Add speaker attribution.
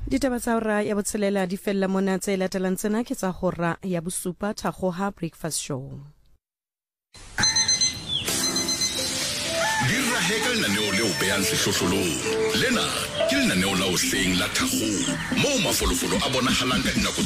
Speaker 1: Ditaba tsa hora ya botshelela di fella mona tse latelang tsena ke tsa hora ya bosupa Thagoha Breakfast Show.
Speaker 2: Dirra heka lenaneo leo behang sehlohlolong. Lena ke lenaneo la hoseng la Thagoha, moo mafolofolo a bonahalang ka dinako